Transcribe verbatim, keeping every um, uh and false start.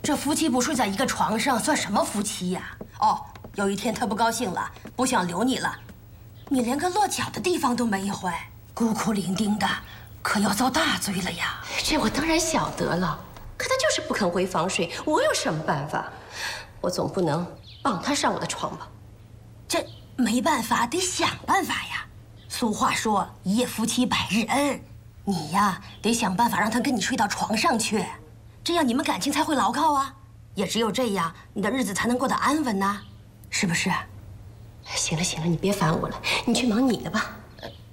这夫妻不睡在一个床上，算什么夫妻呀？哦，有一天他不高兴了，不想留你了，你连个落脚的地方都没有哎，孤苦伶仃的，可要遭大罪了呀！ 这我当然晓得了，可他就是不肯回房睡，我有什么办法？我总不能绑他上我的床吧？ 这没办法，得想办法呀。俗话说“一夜夫妻百日恩”，你呀得想办法让他跟你睡到床上去，这样你们感情才会牢靠啊。也只有这样，你的日子才能过得安稳呐，是不是？ 行了行了，你别烦我了，你去忙你的吧。